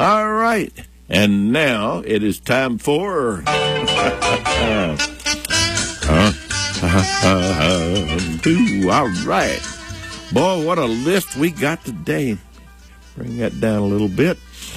All right. And now it is time for... all right. Boy, what a list we got today. Bring that down a little bit.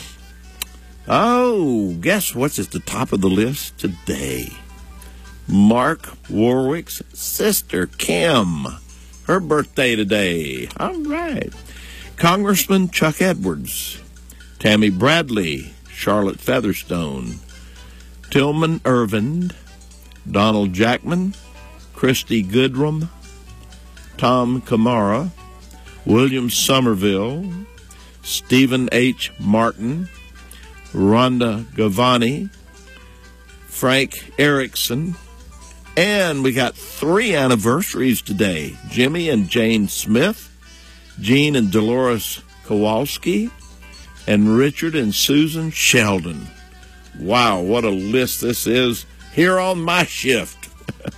Oh, guess what's at the top of the list today? Mark Warwick's sister, Kim. Her birthday today. All right. Congressman Chuck Edwards. Tammy Bradley. Charlotte Featherstone. Tillman Irvin. Donald Jackman. Christy Goodrum. Tom Kamara. William Somerville. Stephen H. Martin. Rhonda Gavani. Frank Erickson. And we got 3 anniversaries today. Jimmy and Jane Smith, Gene and Dolores Kowalski, and Richard and Susan Sheldon. Wow, what a list this is here on my shift.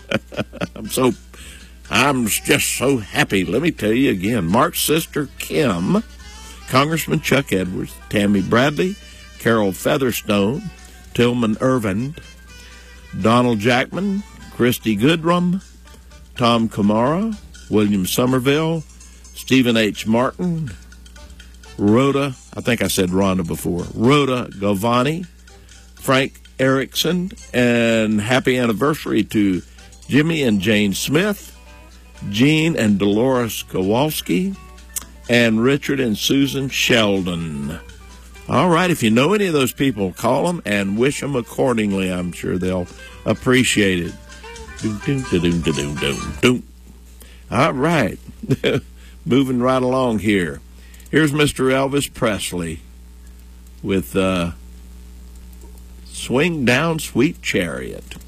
I'm just so happy. Let me tell you again. Mark's sister, Kim, Congressman Chuck Edwards, Tammy Bradley, Carol Featherstone, Tillman Irvin, Donald Jackman, Christy Goodrum, Tom Kamara, William Somerville, Stephen H. Martin, Rhoda, I think I said Rhonda before, Rhoda Gavani, Frank Erickson, and happy anniversary to Jimmy and Jane Smith, Gene and Dolores Kowalski, and Richard and Susan Sheldon. All right, if you know any of those people, call them and wish them accordingly. I'm sure they'll appreciate it. All right. Moving right along here. Here's Mr. Elvis Presley with Swing Down Sweet Chariot.